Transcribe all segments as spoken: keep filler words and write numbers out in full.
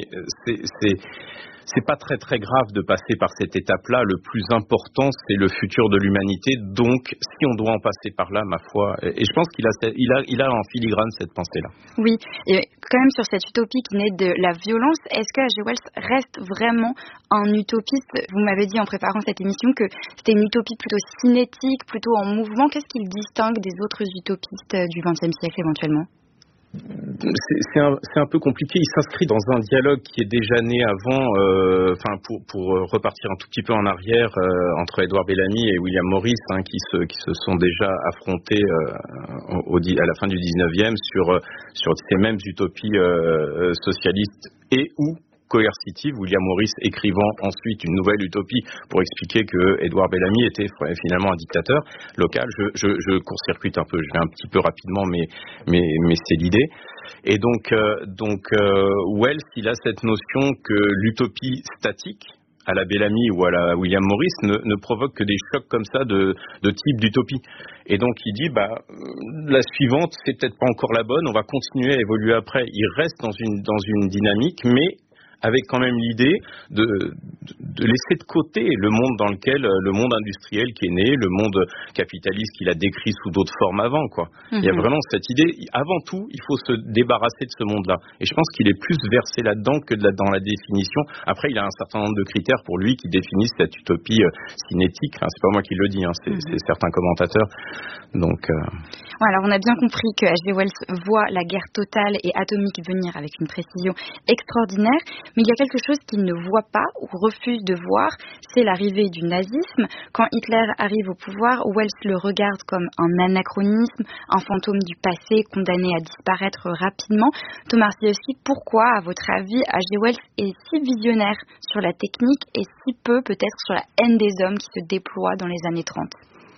c'est, c'est, c'est pas très très grave de passer par cette étape-là. Le plus important, c'est le futur de l'humanité. Donc, si on doit en passer par là, ma foi, et je pense qu'il a, il a, il a en filigrane cette pensée-là. Oui, et quand même sur cette utopie qui naît de la violence, est-ce que H G. Wells reste vraiment un utopiste? Vous m'avez dit en préparant cette émission que c'était une utopie plutôt cinétique, plutôt en mouvement. Qu'est-ce qui le distingue des autres utopistes du vingtième siècle éventuellement? C'est, c'est, un, c'est un peu compliqué. Il s'inscrit dans un dialogue qui est déjà né avant, euh, enfin pour, pour repartir un tout petit peu en arrière, euh, entre Edward Bellamy et William Morris, hein, qui se qui se sont déjà affrontés euh, au, à la fin du dix-neuvième sur sur ces mêmes utopies euh, socialistes et ou coercitive, William Morris écrivant ensuite une nouvelle utopie pour expliquer que Edward Bellamy était finalement un dictateur local. Je, je, je court-circuite un peu, je vais un petit peu rapidement, mais, mais, mais c'est l'idée. Et donc, euh, donc euh, Wells, il a cette notion que l'utopie statique, à la Bellamy ou à la William Morris, ne, ne provoque que des chocs comme ça de, de type d'utopie. Et donc il dit, bah, la suivante, c'est peut-être pas encore la bonne, on va continuer à évoluer après. Il reste dans une, dans une dynamique, mais avec quand même l'idée de, de laisser de côté le monde dans lequel, le monde industriel qui est né, le monde capitaliste qu'il a décrit sous d'autres formes avant, quoi. Mm-hmm. Il y a vraiment cette idée, avant tout, il faut se débarrasser de ce monde-là. Et je pense qu'il est plus versé là-dedans que de la, dans la définition. Après, il a un certain nombre de critères pour lui qui définissent cette utopie euh, cinétique. Enfin, c'est pas moi qui le dis, hein, c'est, mm-hmm. c'est certains commentateurs. Donc, euh... ouais, alors on a bien compris que H G. Wells voit la guerre totale et atomique venir avec une précision extraordinaire. Mais il y a quelque chose qu'il ne voit pas ou refuse de voir, c'est l'arrivée du nazisme. Quand Hitler arrive au pouvoir, Wells le regarde comme un anachronisme, un fantôme du passé condamné à disparaître rapidement. Thomas Arcilowski, pourquoi, à votre avis, H G. Wells est si visionnaire sur la technique et si peu peut-être sur la haine des hommes qui se déploie dans les années trente?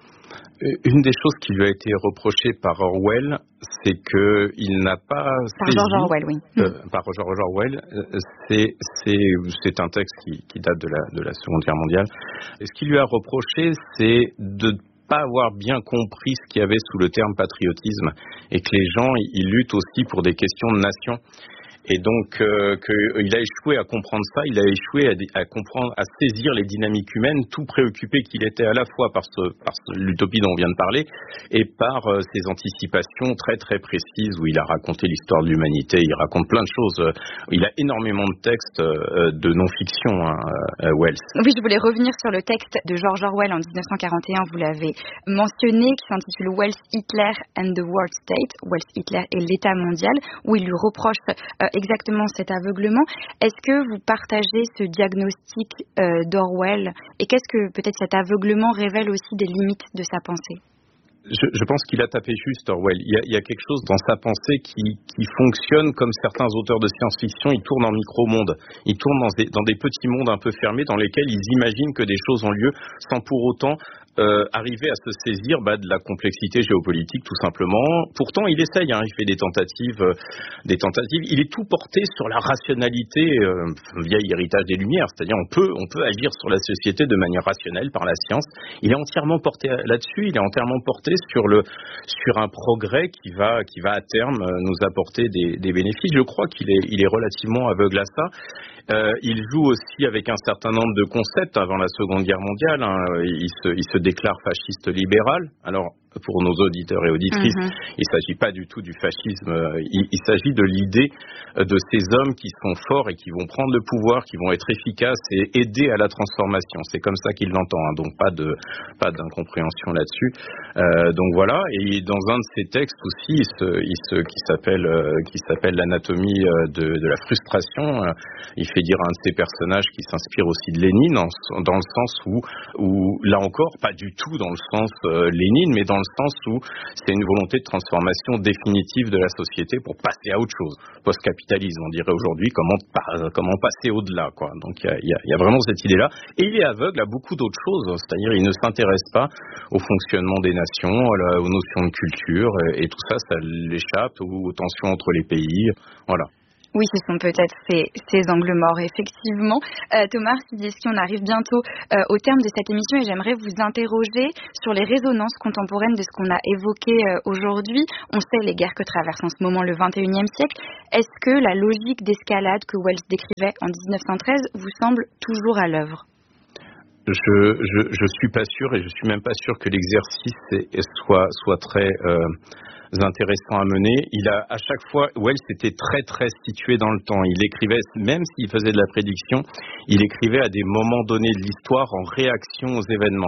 Une des choses qui lui a été reprochée par Orwell, c'est qu'il n'a pas par saisi, George Orwell, oui. Euh, par George Orwell, c'est, c'est, c'est un texte qui, qui date de la, de la Seconde Guerre mondiale. Et ce qu'il lui a reproché, c'est de ne pas avoir bien compris ce qu'il y avait sous le terme patriotisme et que les gens, ils luttent aussi pour des questions de nation. Et donc, euh, qu'il a échoué à comprendre ça, il a échoué à, à comprendre, à saisir les dynamiques humaines, tout préoccupé qu'il était à la fois par, ce, par ce, l'utopie dont on vient de parler et par euh, ses anticipations très très précises où il a raconté l'histoire de l'humanité, il raconte plein de choses. Il a énormément de textes euh, de non-fiction, hein, euh, Wells. Oui, je voulais revenir sur le texte de George Orwell en dix-neuf cent quarante et un, vous l'avez mentionné, qui s'intitule Wells, Hitler and the World State, Wells, Hitler et l'État mondial, où il lui reproche euh, exactement cet aveuglement. Est-ce que vous partagez ce diagnostic euh, d'Orwell et qu'est-ce que peut-être cet aveuglement révèle aussi des limites de sa pensée? Je, je pense qu'il a tapé juste, Orwell. Il y a, il y a quelque chose dans sa pensée qui, qui fonctionne comme certains auteurs de science-fiction. Ils tournent en micro-monde. Ils tournent dans des, dans des petits mondes un peu fermés dans lesquels ils imaginent que des choses ont lieu sans pour autant Euh, arriver à se saisir bah, de la complexité géopolitique tout simplement. Pourtant, il essaye, hein, il fait des tentatives, euh, des tentatives. Il est tout porté sur la rationalité, euh, vieil héritage des Lumières, c'est-à-dire on peut, on peut agir sur la société de manière rationnelle par la science. Il est entièrement porté là-dessus. Il est entièrement porté sur le, sur un progrès qui va, qui va à terme nous apporter des, des bénéfices. Je crois qu'il est, il est relativement aveugle à ça. Euh, il joue aussi avec un certain nombre de concepts avant la Seconde Guerre mondiale. Hein. Il se, il se déclare fasciste libéral. Alors, pour nos auditeurs et auditrices, mm-hmm. il ne s'agit pas du tout du fascisme. Il, il s'agit de l'idée de ces hommes qui sont forts et qui vont prendre le pouvoir, qui vont être efficaces et aider à la transformation. C'est comme ça qu'il l'entend. Hein. Donc, pas de, pas d'incompréhension là-dessus. Euh, donc voilà. Et dans un de ses textes aussi, il se, il se, qui s'appelle, euh, qui s'appelle l'anatomie de, de la frustration, euh, il fait dire à un de ses personnages qui s'inspire aussi de Lénine, en, dans le sens où, où, là encore, pas du tout dans le sens euh, Lénine, mais dans le sens où c'est une volonté de transformation définitive de la société pour passer à autre chose. Post-capitalisme, on dirait aujourd'hui, comment, comment passer au-delà, quoi. Donc il y a, y a vraiment cette idée-là. Et il est aveugle à beaucoup d'autres choses, c'est-à-dire il ne s'intéresse pas au fonctionnement des nations, aux notions de culture, et tout ça, ça l'échappe, ou aux tensions entre les pays, voilà. Oui, ce sont peut-être ces, ces angles morts, effectivement. Euh, Thomas Arcidieschi, on arrive bientôt euh, au terme de cette émission et j'aimerais vous interroger sur les résonances contemporaines de ce qu'on a évoqué euh, aujourd'hui. On sait les guerres que traverse en ce moment le vingt et unième siècle. Est-ce que la logique d'escalade que Wells décrivait en dix-neuf cent treize vous semble toujours à l'œuvre ? Je, je, je suis pas sûr et je suis même pas sûr que l'exercice soit, soit très... Euh intéressant à mener. Il a à chaque fois, Wells était très très situé dans le temps. Il écrivait, même s'il faisait de la prédiction, il écrivait à des moments donnés de l'histoire en réaction aux événements.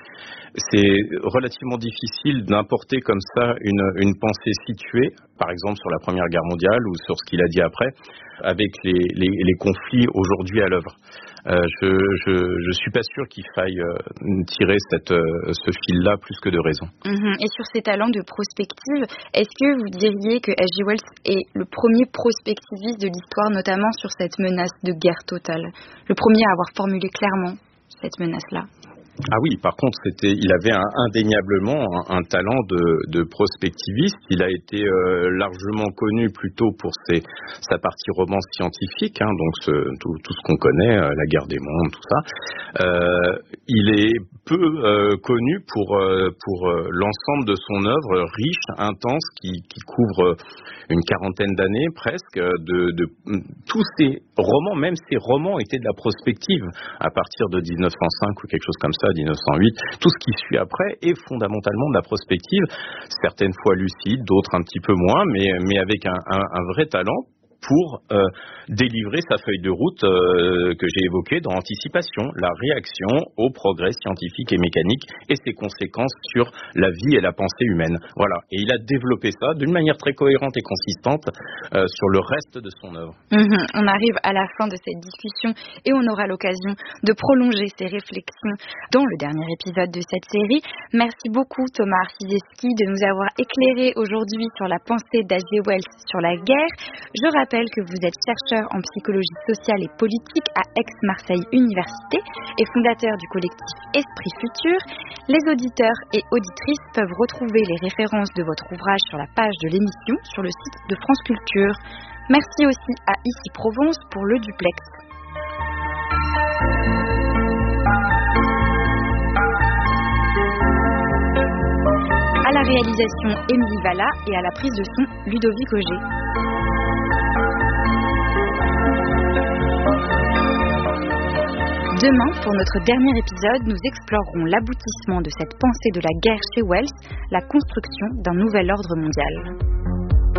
C'est relativement difficile d'importer comme ça une, une pensée située, par exemple sur la Première Guerre mondiale ou sur ce qu'il a dit après, avec les, les, les conflits aujourd'hui à l'œuvre. Euh, je, je, je suis pas sûr qu'il faille euh, tirer cette, euh, ce fil-là plus que de raison. Mmh. Et sur ces talents de prospective, est-ce que vous diriez que H G. Wells est le premier prospectiviste de l'histoire, notamment sur cette menace de guerre totale, le premier à avoir formulé clairement cette menace-là? Ah oui, par contre, c'était, il avait un, indéniablement un, un talent de, de prospectiviste. Il a été euh, largement connu plutôt pour ses, sa partie romance scientifique, hein, donc ce, tout, tout ce qu'on connaît, euh, la guerre des mondes, tout ça. Euh, il est peu euh, connu pour, euh, pour euh, l'ensemble de son œuvre riche, intense, qui, qui couvre une quarantaine d'années presque. De, de tous ses romans, même ses romans étaient de la prospective à partir de dix-neuf cent cinq ou quelque chose comme ça. dix-neuf cent huit, tout ce qui suit après est fondamentalement de la prospective, certaines fois lucide, d'autres un petit peu moins, mais, mais avec un, un, un vrai talent pour euh, délivrer sa feuille de route euh, que j'ai évoquée dans Anticipation, la réaction au progrès scientifique et mécanique et ses conséquences sur la vie et la pensée humaine. Voilà. Et il a développé ça d'une manière très cohérente et consistante euh, sur le reste de son œuvre. Mmh, on arrive à la fin de cette discussion et on aura l'occasion de prolonger ces réflexions dans le dernier épisode de cette série. Merci beaucoup Thomas Arcidieschi de nous avoir éclairé aujourd'hui sur la pensée d'H G. Wells sur la guerre. Je rappelle que vous êtes chercheur en psychologie sociale et politique à Aix-Marseille Université et fondateur du collectif Esprit Futur. Les auditeurs et auditrices peuvent retrouver les références de votre ouvrage sur la page de l'émission sur le site de France Culture. Merci aussi à Ici Provence pour le duplex. À la réalisation, Émilie Valla et à la prise de son, Ludovic Auger. Demain, pour notre dernier épisode, nous explorerons l'aboutissement de cette pensée de la guerre chez Wells, la construction d'un nouvel ordre mondial.